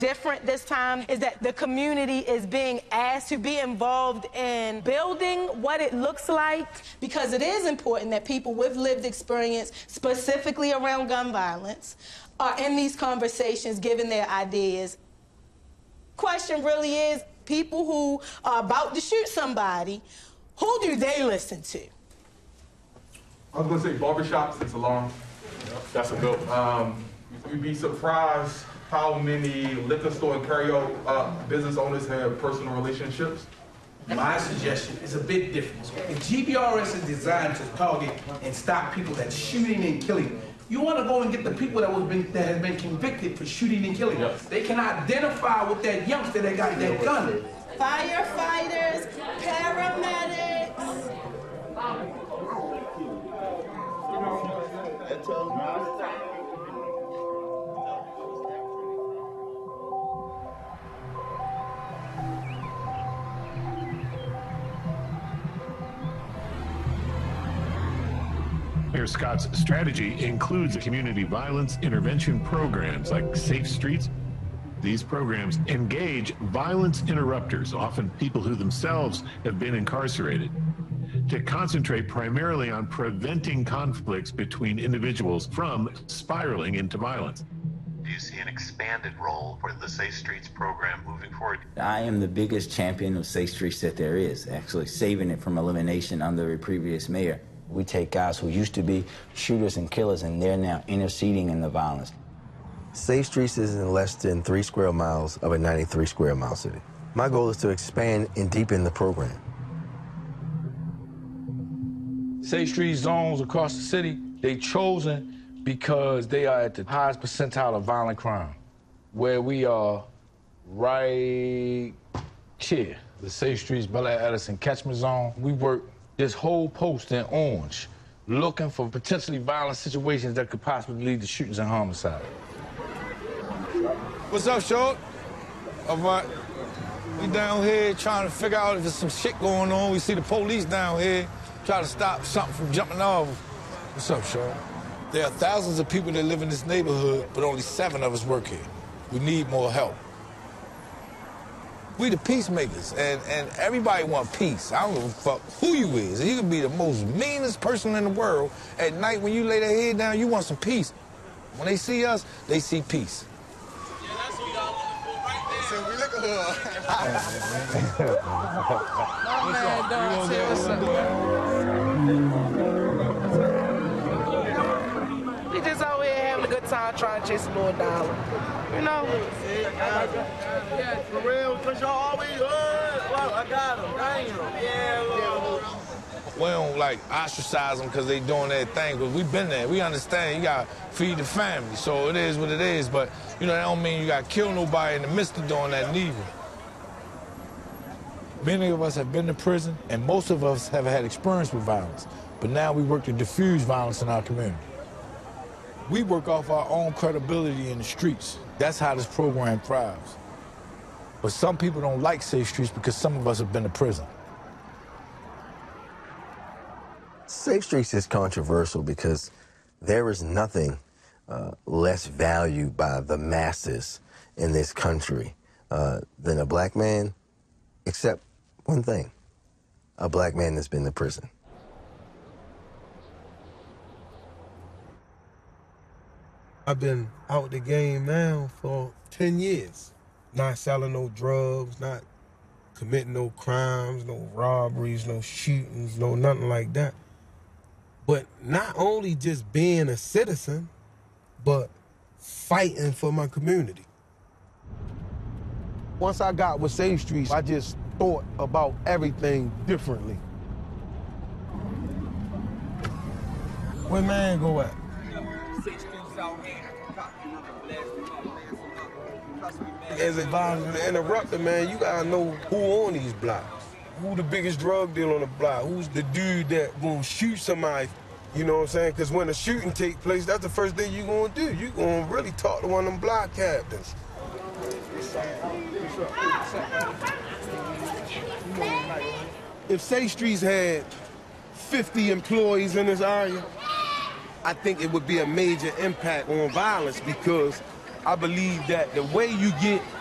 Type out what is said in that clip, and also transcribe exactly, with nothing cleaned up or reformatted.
different this time is that the community is being asked to be involved in building what it looks like, because it is important that people with lived experience, specifically around gun violence, are in these conversations giving their ideas. Question really is, people who are about to shoot somebody, who do they listen to? I was gonna say barbershops and salons. Yep, that's a good one. Um, you'd be surprised how many liquor store and carry-out uh, business owners have personal relationships. My suggestion is a bit different. If G V R S is designed to target and stop people that's shooting and killing, you want to go and get the people that was been that has been convicted for shooting and killing. Yes. They can identify with that youngster that got that gun. Firefighters, paramedics. Mayor Scott's strategy includes community violence intervention programs like Safe Streets. These programs engage violence interrupters, often people who themselves have been incarcerated, to concentrate primarily on preventing conflicts between individuals from spiraling into violence. Do you see an expanded role for the Safe Streets program moving forward? I am the biggest champion of Safe Streets that there is, actually saving it from elimination under a previous mayor. We take guys who used to be shooters and killers, and they're now interceding in the violence. Safe Streets is in less than three square miles of a ninety-three square mile city. My goal is to expand and deepen the program. Safe Street zones across the city, they chosen because they are at the highest percentile of violent crime, where we are right here, the Safe Streets, Bel Air, Edison catchment zone. We work this whole post in orange, looking for potentially violent situations that could possibly lead to shootings and homicide. What's up, short? All right. We down here trying to figure out if there's some shit going on. We see the police down here, try to stop something from jumping off. What's up, short? There are thousands of people that live in this neighborhood, but only seven of us work here. We need more help. We the peacemakers, and, and everybody want peace. I don't give a fuck who you is. You can be the most meanest person in the world. At night when you lay that head down, you want some peace. When they see us, they see peace. Yeah, that's what y'all want to put right there. So we look at her. No, man, dog, say what's up. We just out here having a good time trying to chase a little dollar. You know? Yeah, for real, because y'all always heard. Well, I got him. Damn. Yeah, Lord. We don't like ostracize them because they doing their thing, because we've been there. We understand you got to feed the family, so it is what it is. But, you know, that don't mean you got to kill nobody in the midst of doing that neither. Many of us have been to prison, and most of us have had experience with violence. But now we work to diffuse violence in our community. We work off our own credibility in the streets. That's how this program thrives. But some people don't like Safe Streets because some of us have been to prison. Safe Streets is controversial because there is nothing uh, less valued by the masses in this country uh, than a black man, except one thing, a black man that's been to prison. I've been out the game now for ten years. Not selling no drugs, not committing no crimes, no robberies, no shootings, no nothing like that. But not only just being a citizen, but fighting for my community. Once I got with Safe Streets, I just thought about everything differently. Where man go at? As a violent interrupter, man, you gotta know who on these blocks. Who the biggest drug dealer on the block? Who's the dude that gonna shoot somebody? You know what I'm saying? Because when the shooting take place, that's the first thing you gonna do. You gonna really talk to one of them block captains. If Safe Streets had fifty employees in this area, I think it would be a major impact on violence, because I believe that the way you get